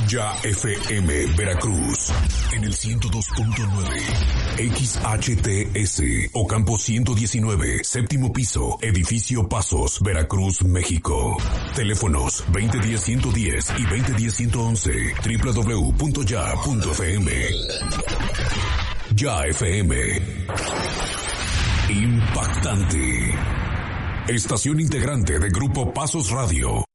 Ya FM Veracruz en el 102.9 XHTS Ocampo 119, séptimo piso, edificio Pasos, Veracruz, México. Teléfonos 2010-110 y 2010-111, www.ya.fm. Ya FM. Impactante. Estación integrante de Grupo Pasos Radio.